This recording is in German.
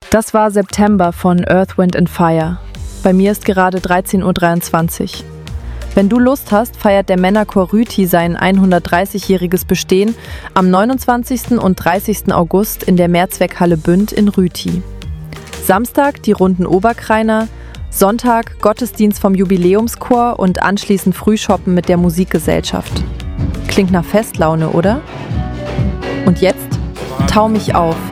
Das war September von Earth, Wind & Fire. Bei mir ist gerade 13:23 Uhr. Wenn du Lust hast, feiert der Männerchor Rüti sein 130-jähriges Bestehen am 29. und 30. August in der Mehrzweckhalle Bünd in Rüti. Samstag die Runden Oberkreiner, Sonntag Gottesdienst vom Jubiläumschor und anschließend Frühshoppen mit der Musikgesellschaft. Klingt nach Festlaune, oder? Und jetzt tau mich auf